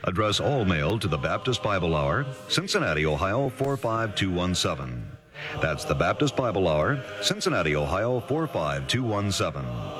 Address all mail to the Baptist Bible Hour, Cincinnati, Ohio 45217. That's the Baptist Bible Hour, Cincinnati, Ohio 45217.